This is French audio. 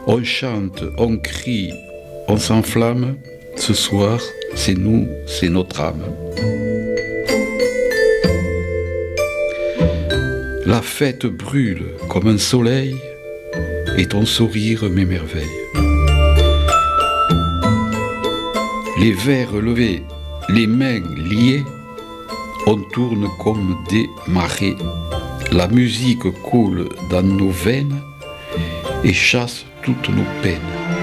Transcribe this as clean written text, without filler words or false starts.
On chante, on crie, on s'enflamme. Ce soir, c'est nous, c'est notre âme. La fête brûle comme un soleil et ton sourire m'émerveille. Les verres levés, les mains liées, on tourne comme des marées. La musique coule dans nos veines et chasse toutes nos peines.